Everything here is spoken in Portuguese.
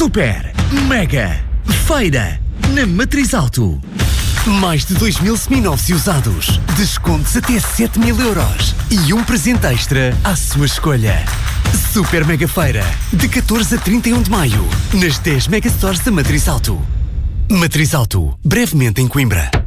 Super Mega Feira na Matriz Auto. Mais de 2.000 seminovos e usados, descontos até 7.000 euros e um presente extra à sua escolha. Super Mega Feira, de 14 a 31 de maio, nas 10 Megastores da Matriz Auto. Matriz Auto, brevemente em Coimbra.